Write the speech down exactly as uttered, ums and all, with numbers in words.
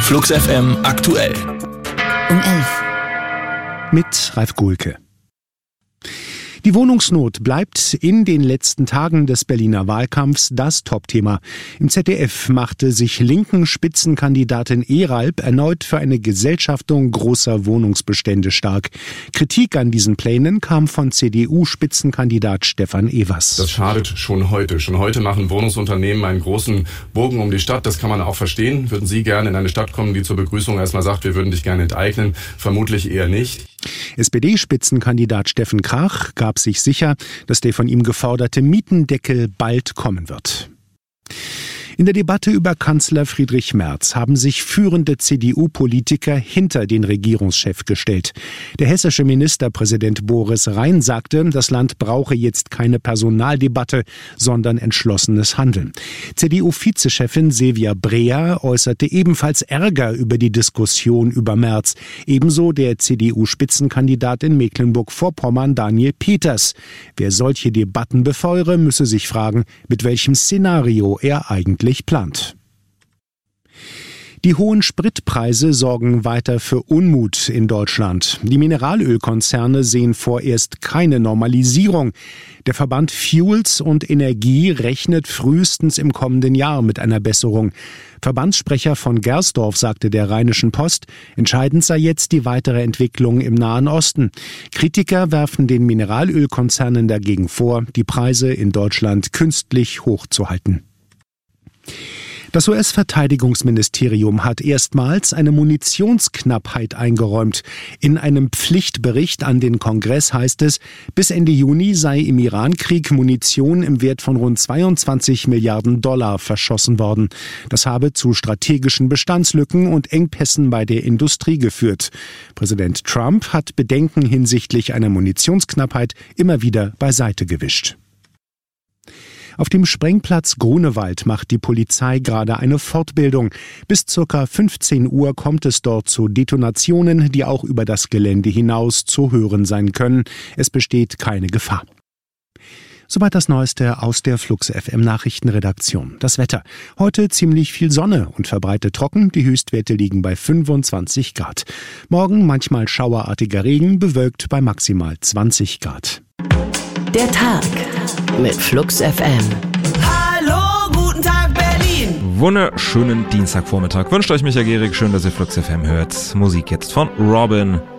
Flux F M aktuell. Um elf. Mit Ralf Gohlke. Die Wohnungsnot bleibt in den letzten Tagen des Berliner Wahlkampfs das Topthema. Im Z D F machte sich linken Spitzenkandidatin Eralb erneut für eine Gesellschaftung großer Wohnungsbestände stark. Kritik an diesen Plänen kam von C D U-Spitzenkandidat Stefan Evers. Das schadet schon heute. Schon heute machen Wohnungsunternehmen einen großen Bogen um die Stadt. Das kann man auch verstehen. Würden Sie gerne in eine Stadt kommen, die zur Begrüßung erstmal sagt, wir würden dich gerne enteignen? Vermutlich eher nicht. S P D-Spitzenkandidat Steffen Krach gab sich sicher, dass der von ihm geforderte Mietendeckel bald kommen wird. In der Debatte über Kanzler Friedrich Merz haben sich führende C D U-Politiker hinter den Regierungschef gestellt. Der hessische Ministerpräsident Boris Rhein sagte, das Land brauche jetzt keine Personaldebatte, sondern entschlossenes Handeln. C D U-Vizechefin Silvia Breer äußerte ebenfalls Ärger über die Diskussion über Merz. Ebenso der C D U-Spitzenkandidat in Mecklenburg-Vorpommern Daniel Peters. Wer solche Debatten befeuere, müsse sich fragen, mit welchem Szenario er eigentlich plant. Die hohen Spritpreise sorgen weiter für Unmut in Deutschland. Die Mineralölkonzerne sehen vorerst keine Normalisierung. Der Verband Fuels und Energie rechnet frühestens im kommenden Jahr mit einer Besserung. Verbandssprecher von Gersdorf sagte der Rheinischen Post, entscheidend sei jetzt die weitere Entwicklung im Nahen Osten. Kritiker werfen den Mineralölkonzernen dagegen vor, die Preise in Deutschland künstlich hochzuhalten. Das U S-Verteidigungsministerium hat erstmals eine Munitionsknappheit eingeräumt. In einem Pflichtbericht an den Kongress heißt es, bis Ende Juni sei im Iran-Krieg Munition im Wert von rund zweiundzwanzig Milliarden Dollar verschossen worden. Das habe zu strategischen Bestandslücken und Engpässen bei der Industrie geführt. Präsident Trump hat Bedenken hinsichtlich einer Munitionsknappheit immer wieder beiseite gewischt. Auf dem Sprengplatz Grunewald macht die Polizei gerade eine Fortbildung. Bis ca. fünfzehn Uhr kommt es dort zu Detonationen, die auch über das Gelände hinaus zu hören sein können. Es besteht keine Gefahr. Soweit das Neueste aus der Flux F M Nachrichtenredaktion. Das Wetter. Heute ziemlich viel Sonne und verbreitet trocken. Die Höchstwerte liegen bei fünfundzwanzig Grad. Morgen manchmal schauerartiger Regen, bewölkt bei maximal zwanzig Grad. Der Tag mit Flux F M. Hallo, guten Tag Berlin. Wunderschönen Dienstagvormittag. Wünscht euch Michael Gehrig. Schön, dass ihr Flux F M hört. Musik jetzt von Robin.